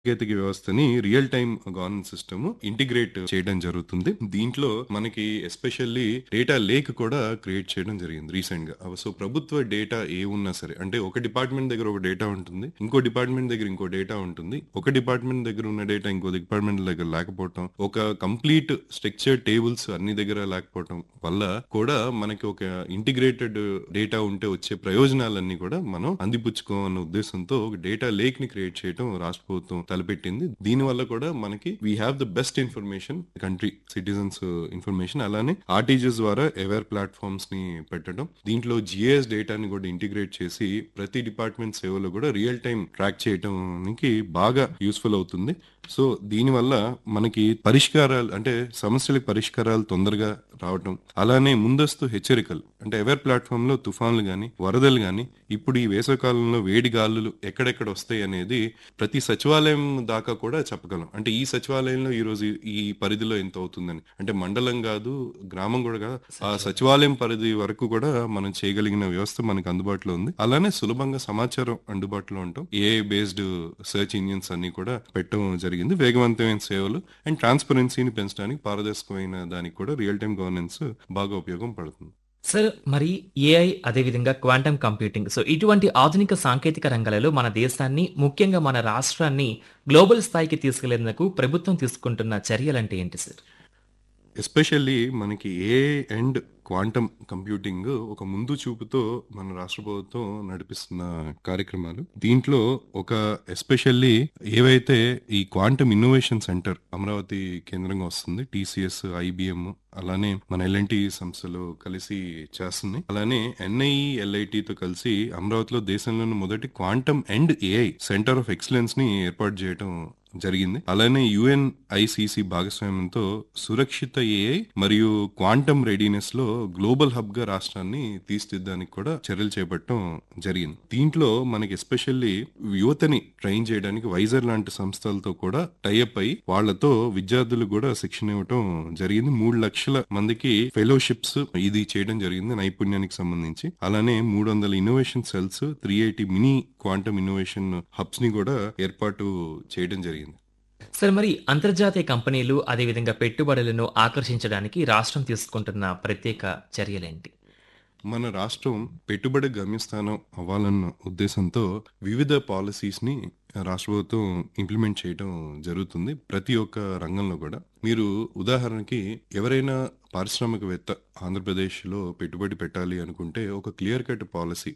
సాంకేతిక వ్యవస్థని real time governance system integrate చేయడం జరుగుతుంది. దీంట్లో మనకి ఎస్పెషల్లీ డేటా లేక్ కూడా క్రియేట్ చేయడం జరిగింది రీసెంట్ గా. సో ప్రభుత్వ డేటా ఏ ఉన్నా సరే, అంటే ఒక డిపార్ట్మెంట్ దగ్గర ఒక డేటా ఉంటుంది, ఇంకో డిపార్ట్మెంట్ దగ్గర ఇంకో డేటా ఉంటుంది, ఒక డిపార్ట్మెంట్ దగ్గర ఉన్న డేటా ఇంకో డిపార్ట్మెంట్ దగ్గర లేకపోవటం, ఒక కంప్లీట్ స్ట్రక్చర్ టేబుల్స్ అన్ని దగ్గర లేకపోవటం వల్ల కూడా మనకి ఒక ఇంటిగ్రేటెడ్ డేటా ఉంటే వచ్చే ప్రయోజనాలన్నీ కూడా మనం అందిపుచ్చుకోవాలన్న ఉద్దేశంతో ఒక డేటా లేక్ ని క్రియేట్ చేయడం రాష్ట్ర ప్రభుత్వం తలపెట్టింది. దీని వల్ల కూడా మనకి we have the best information country citizens information. అలానే ఆర్టీజీఎస్ ద్వారా అవేర్ ప్లాట్ఫామ్స్ ని పెట్టడం, దీంట్లో జిఐఎస్ డేటాని కూడా ఇంటిగ్రేట్ చేసి ప్రతి డిపార్ట్మెంట్ సేవలో కూడా రియల్ టైం ట్రాక్ చేయడానికి బాగా యూస్ఫుల్ అవుతుంది. సో దీనివల్ల మనకి పరిష్కారాలు, అంటే సమస్యలకు పరిష్కారాలు తొందరగా రావటం, అలానే ముందస్తు హెచ్చరికలు, అంటే అవేర్ ప్లాట్ఫామ్ లో తుఫాన్లు గాని వరదలు గాని ఇప్పుడు ఈ వేసవికాలంలో వేడి గాలులు ఎక్కడెక్కడ వస్తాయి అనేది ప్రతి సచివాలయం దాకా కూడా చెప్పగలం. అంటే ఈ సచివాలయంలో ఈ రోజు ఈ పరిధిలో ఎంత అవుతుందని, అంటే మండలం కాదు గ్రామం కూడా కాదు, ఆ సచివాలయం పరిధి వరకు కూడా మనం చేయగలిగిన వ్యవస్థ మనకు అందుబాటులో ఉంది. అలానే సులభంగా సమాచారం అందుబాటులో ఉండటం, ఏఐ బేస్డ్ సెర్చ్ ఇంజిన్స్ అన్ని కూడా పెట్టడం జరిగింది. వేగవంతమైన సేవలు అండ్ ట్రాన్స్పరెన్సీని పెంచడానికి, పారదర్శకమైన దానికి కూడా రియల్ టైం గవర్నెన్స్ బాగా ఉపయోగం పడుతుంది. సార్, మరి ఏఐ అదేవిధంగా క్వాంటమ్ కంప్యూటింగ్, సో ఇటువంటి ఆధునిక సాంకేతిక రంగాలలో మన దేశాన్ని, ముఖ్యంగా మన రాష్ట్రాన్ని గ్లోబల్ స్థాయికి తీసుకెళ్లేందుకు ప్రభుత్వం తీసుకుంటున్న చర్యలంటే ఏంటి సార్? ఎస్పెషల్లీ మనకి ఏఐ అండ్ క్వాంటమ్ కంప్యూటింగ్ ఒక ముందు చూపుతో మన రాష్ట్ర ప్రభుత్వం నడిపిస్తున్న కార్యక్రమాలు. దీంట్లో ఒక ఎస్పెషల్లీ ఏవైతే ఈ క్వాంటమ్ ఇన్నోవేషన్ సెంటర్ అమరావతి కేంద్రంగా వస్తుంది, టీసీఎస్, ఐబిఎం, అలానే మన ఎల్ఎన్టీ సంస్థలు కలిసి చేస్తుంది. అలానే ఎన్ఐఈ, ఎల్ఐటితో కలిసి అమరావతిలో దేశంలోని మొదటి quantum and AI center of excellence ని ఏర్పాటు చేయడం జరిగింది. అలానే యుఎన్ఐసిసి భాగస్వామ్యంతో సురక్షిత ఏఐ మరియు క్వాంటమ్ రెడీనెస్ లో గ్లోబల్ హబ్ గా రాష్ట్రాన్ని తీర్చిదిద్దడానికి కూడా చర్యలు చేపట్టడం జరిగింది. దీంట్లో మనకి ఎస్పెషల్లీ యువతని ట్రైన్ చేయడానికి వైజర్ లాంటి సంస్థలతో కూడా టైఅప్ అయి వాళ్లతో విద్యార్థులు కూడా శిక్షణ ఇవ్వటం జరిగింది. 3 లక్షల మందికి ఫెలోషిప్స్ ఇది చేయడం జరిగింది నైపుణ్యానికి సంబంధించి. అలానే 300 innovation cells, 380 mini quantum innovation hubs ని కూడా ఏర్పాటు చేయడం జరిగింది. సార్, మరి అంతర్జాతీయ కంపెనీలు అదేవిధంగా పెట్టుబడులను ఆకర్షించడానికి రాష్ట్రం తీసుకుంటున్న ప్రత్యేక చర్యలేంటి? మన రాష్ట్రం పెట్టుబడి గమ్యస్థానం అవ్వాలన్న ఉద్దేశంతో వివిధ పాలసీస్ ని రాష్ట్ర ప్రభుత్వం ఇంప్లిమెంట్ చేయడం జరుగుతుంది ప్రతి ఒక్క రంగంలో కూడా. మీరు ఉదాహరణకి ఎవరైనా పారిశ్రామికవేత్త ఆంధ్రప్రదేశ్ లో పెట్టుబడి పెట్టాలి అనుకుంటే ఒక క్లియర్ కట్ పాలసీ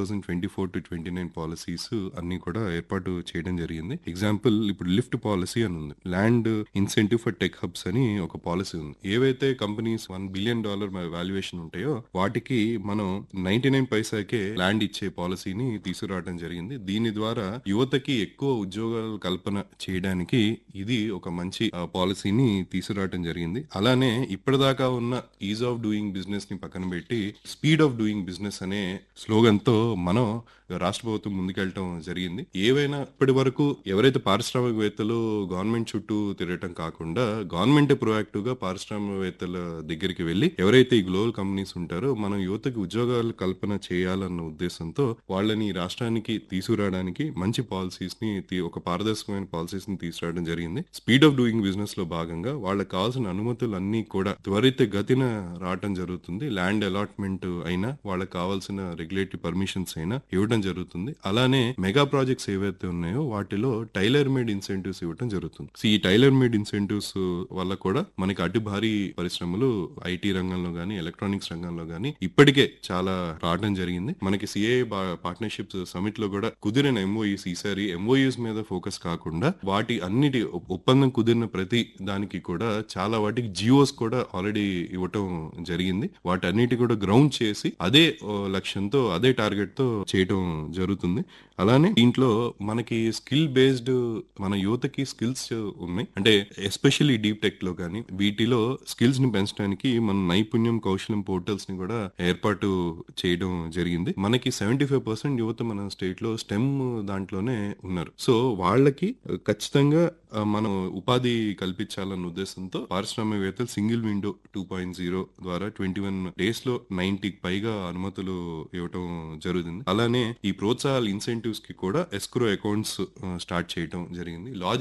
2024-29 పాలసీస్ అన్ని కూడా ఏర్పాటు చేయడం జరిగింది. ఎగ్జాంపుల్, ఇప్పుడు లిఫ్ట్ పాలసీ అని ఉంది, land incentive for tech hubs అని ఒక పాలసీ ఉంది. ఏవైతే కంపెనీస్ $1 బిలియన్ వాల్యుయేషన్ ఉంటాయో వాటికి మనం 99 పైసాకే ల్యాండ్ ఇచ్చే పాలసీని తీసుకురావడం జరిగింది. దీని ద్వారా యువతకి ఎక్కువ ఉద్యోగాల కల్పన చేయడానికి ఇది ఒక మంచి పాలసీని తీసుకురావడం జరిగింది. అలానే ఇప్పటిదాకా ఉన్న ఈజ్ ఆఫ్ డూయింగ్ బిజినెస్ ని పక్కన పెట్టి స్పీడ్ ఆఫ్ డూయింగ్ బిజినెస్ అనే స్లోగన్ తో మనం రాష్ట్ర ప్రభుత్వం ముందుకెళ్ళటం జరిగింది. ఏవైనా ఇప్పటి వరకు ఎవరైతే పారిశ్రామికవేత్తలు గవర్నమెంట్ చుట్టూ తిరగటం కాకుండా గవర్నమెంట్ ప్రొయాక్టివ్ గా పారిశ్రామికవేత్తల దగ్గరికి వెళ్లి ఎవరైతే ఈ గ్లోబల్ కంపెనీస్ ఉంటారో మనం యువతకి ఉద్యోగాలు కల్పన చేయాలన్న ఉద్దేశంతో వాళ్ళని రాష్ట్రానికి తీసుకురావడానికి మంచి పాలసీస్ ని, ఒక పారదర్శకమైన పాలసీస్ ని తీసుకురావడం జరిగింది. స్పీడ్ ఆఫ్ డూయింగ్ బిజినెస్ లో భాగంగా వాళ్ళకి కావాల్సిన అనుమతులు అన్ని కూడా త్వరితగతిన రావటం జరుగుతుంది. ల్యాండ్ అలాట్మెంట్ అయినా, వాళ్ళకి కావాల్సిన రెగ్యులేటరీ పర్మిషన్స్ అయినా ఇవ్వడం జరుగుతుంది. అలానే మెగా ప్రాజెక్ట్స్ ఏవైతే ఉన్నాయో వాటిలో టైలర్ మేడ్ ఇన్సెంటివ్స్ ఇవ్వడం జరుగుతుంది. ఈ టైలర్ మేడ్ ఇన్సెంటివ్స్ వల్ల కూడా మనకి అటు భారీ పరిశ్రమలు ఐటీ రంగంలో గానీ, ఎలక్ట్రానిక్స్ రంగంలో గానీ ఇప్పటికే చాలా రావడం జరిగింది. మనకి సిఏ పార్ట్నర్షిప్స్ సమిట్ లో కూడా కుదిరిన ఎంఓయూస్, ఈసారి ఎంఓయూస్ మీద ఫోకస్ కాకుండా వాటి అన్నిటి ఒప్పందం కుదిరిన ప్రతి దానికి కూడా చాలా వాటికి జియోస్ కూడా ఆల్రెడీ ఇవ్వటం జరిగింది. వాటన్నిటి కూడా గ్రౌండ్ చేసి అదే లక్ష్యంతో, అదే టార్గెట్ తో చేయటం జరుగుతుంది. అలానే దీంట్లో మనకి స్కిల్ బేస్డ్ మన యువతకి స్కిల్స్ ఉన్నాయి. అంటే ఎస్పెషల్లీ డీప్ టెక్ లో కానీ వీటిలో స్కిల్స్ ని పెంచడానికి మన నైపుణ్యం కౌశలం పోర్టల్స్ ని కూడా ఏర్పాటు చేయడం జరిగింది. మనకి 75% యువత మన స్టేట్ లో స్టెమ్ దాంట్లోనే ఉన్నారు. సో వాళ్ళకి ఖచ్చితంగా మనం ఉపాధి కల్పించాలన్న ఉద్దేశంతో పారిశ్రామికవేత్తలు సింగిల్ విండో 2.0 ద్వారా 21 days లో 90కి పైగా అనుమతులు ఇవ్వటం జరుగుతుంది. అలానే ఈ ప్రోత్సాహాల ఇన్సెంటివ్స్ కి కూడా ఎస్క్రో అకౌంట్స్ స్టార్ట్ చేయడం జరిగింది.